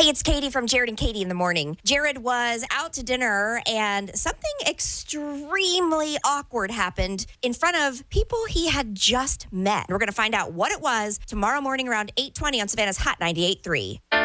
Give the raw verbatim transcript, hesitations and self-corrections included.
Hey, it's Katie from Jared and Katie in the Morning. Jared was out to dinner and something extremely awkward happened in front of people he had just met. We're going to find out what it was tomorrow morning around eight twenty on Savannah's Hot ninety-eight point three.